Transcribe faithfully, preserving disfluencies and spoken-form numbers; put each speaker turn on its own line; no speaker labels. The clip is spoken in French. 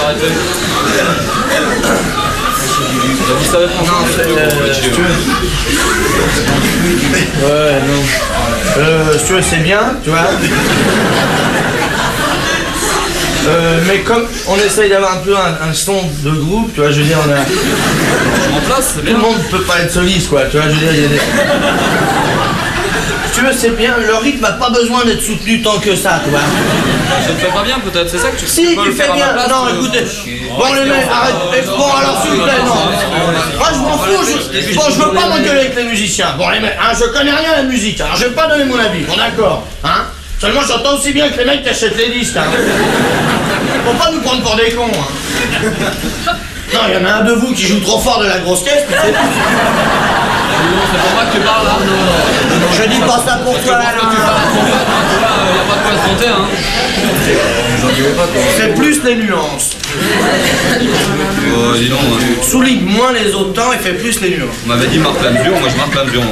arrêter. Vous savez franchement, c'est
Ouais, non. Euh, si tu veux, c'est bien, tu vois. Euh, mais comme on essaye d'avoir un peu un, un son de groupe, tu vois, je veux dire, on a...
en place, c'est bien.
Tout le monde peut pas être soliste, quoi, tu vois, je veux dire, il y a des... Si tu veux, c'est bien, le rythme n'a pas besoin d'être soutenu tant que ça, tu vois.
Je ne fais pas bien, peut-être, c'est ça que tu
Si,
peux
tu
le
fais
faire à
bien.
ma place,
Non,
euh,
écoutez. Bon, les mecs, arrête. Bon, alors, s'il vous plaît, non. Moi, je m'en fous. Je... Bon, je veux pas m'engueuler avec les musiciens. Bon, les mecs, hein, je connais rien à la musique, alors je vais pas donner mon avis. Bon, d'accord, hein. Seulement, j'entends aussi bien que les mecs qui achètent les disques, hein. Faut pas nous prendre pour des cons, hein. Non, il y en a un de vous qui joue trop fort de la grosse caisse, mais c'est...
C'est pour moi que tu parles, là.
Je dis pas ça pour toi, là.
Tu parles à ton pote, hein, tu vois, il n'y a pas de quoi se compter, hein.
C'est plus les nuances.
Oh, dis donc, hein.
Souligne moins les autres temps et fait plus les nuances.
On m'avait dit marque la mesure, moi je marque la mesure.